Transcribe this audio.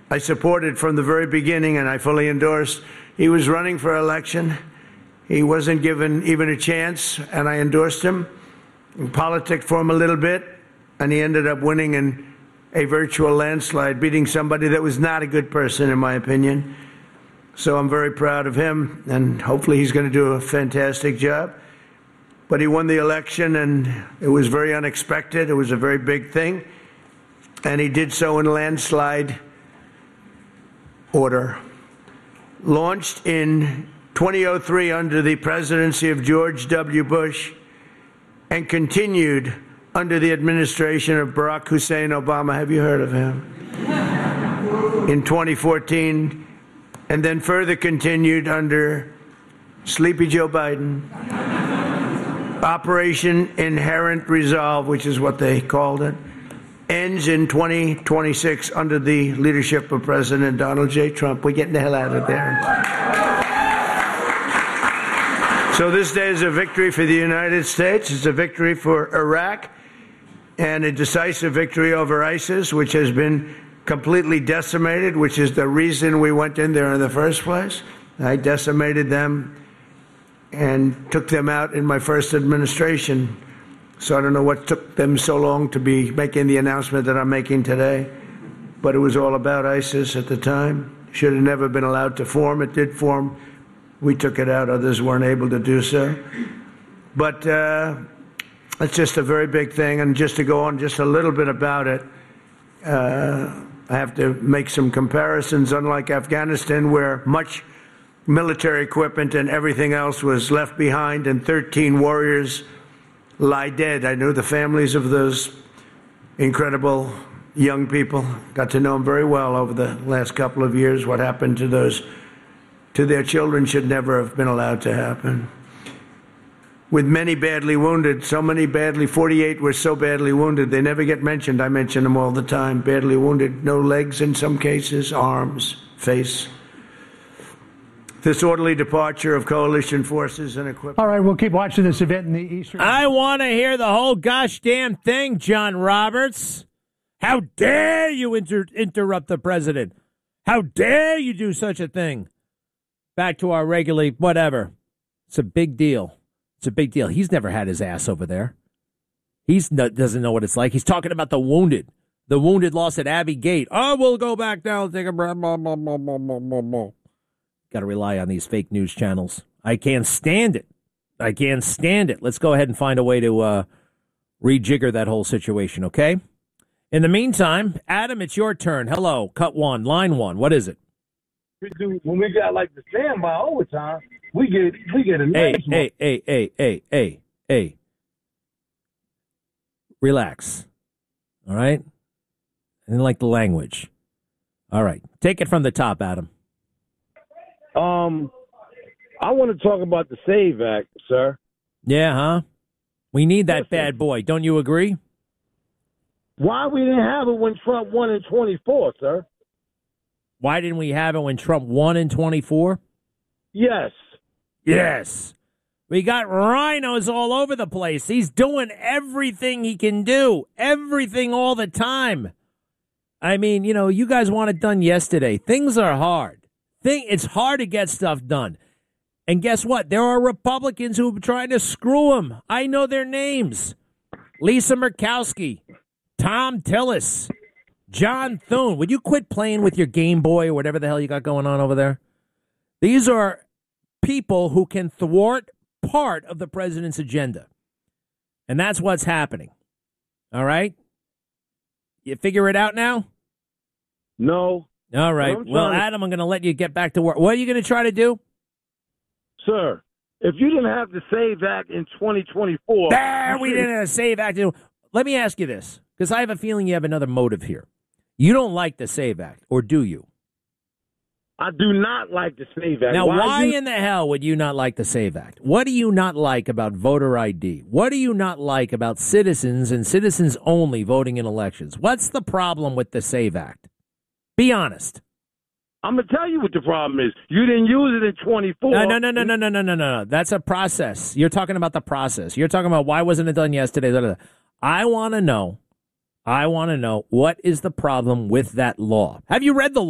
I supported from the very beginning, and I fully endorsed. He was running for election. He wasn't given even a chance, and I endorsed him. Politicked for him a little bit, and he ended up winning in a virtual landslide, beating somebody that was not a good person, in my opinion. So I'm very proud of him, and hopefully he's going to do a fantastic job. But he won the election, and it was very unexpected. It was a very big thing, and he did so in landslide order. Launched in 2003 under the presidency of George W. Bush and continued under the administration of Barack Hussein Obama. Have you heard of him? In 2014, and then further continued under Sleepy Joe Biden. Operation Inherent Resolve, which is what they called it, ends in 2026 under the leadership of President Donald J. Trump. We're getting the hell out of there. So this day is a victory for the United States. It's a victory for Iraq and a decisive victory over ISIS, which has been completely decimated, which is the reason we went in there in the first place. I decimated them and took them out in my first administration. So I don't know what took them so long to be making the announcement that I'm making today. But it was all about ISIS at the time. Should have never been allowed to form. It did form. We took it out. Others weren't able to do so. But it's just a very big thing. And just to go on just a little bit about it, I have to make some comparisons. Unlike Afghanistan, where much military equipment and everything else was left behind and 13 warriors lie dead. I knew the families of those incredible young people. Got to know them very well over the last couple of years. What happened to those, to their children, should never have been allowed to happen. With many badly wounded, 48 were so badly wounded, they never get mentioned. I mention them all the time. Badly wounded, no legs in some cases, arms, face. This orderly departure of coalition forces and equipment. All right, we'll keep watching this event in the Eastern. I want to hear the whole gosh damn thing, John Roberts. How dare you interrupt the president? How dare you do such a thing? Back to our regularly, whatever. It's a big deal. It's a big deal. He's never had his ass over there. He doesn't know what it's like. He's talking about the wounded. The wounded lost at Abbey Gate. Oh, we'll go back now and take a breath. Got to rely on these fake news channels. I can't stand it. I can't stand it. Let's go ahead and find a way to rejigger that whole situation, okay? In the meantime, Adam, it's your turn. Hello, cut one, line one. What is it? When we got like the standby overtime, we get a nice one. Hey. Relax. All right? I didn't like the language. All right. Take it from the top, Adam. I want to talk about the SAVE Act, sir. Yeah, huh? We need that bad boy. Don't you agree? Why we didn't have it when Trump won in 24, sir? Why didn't we have it when Trump won in 24? Yes. Yes. We got rhinos all over the place. He's doing everything he can do. Everything all the time. I mean, you guys want it done yesterday. Things are hard. It's hard to get stuff done. And guess what? There are Republicans who are trying to screw him. I know their names. Lisa Murkowski, Tom Tillis, John Thune. Would you quit playing with your Game Boy or whatever the hell you got going on over there? These are people who can thwart part of the president's agenda. And that's what's happening. All right? You figure it out now? No. All right. Well, Adam, I'm going to let you get back to work. What are you going to try to do? Sir, if you didn't have the SAVE Act in 2024... we didn't have a SAVE Act. Let me ask you this, because I have a feeling you have another motive here. You don't like the SAVE Act, or do you? I do not like the SAVE Act. Now, why in the hell would you not like the SAVE Act? What do you not like about voter ID? What do you not like about citizens and citizens only voting in elections? What's the problem with the SAVE Act? Be honest. I'm going to tell you what the problem is. You didn't use it in 24. No. That's a process. You're talking about the process. You're talking about why wasn't it done yesterday? I want to know what is the problem with that law. Have you read the law?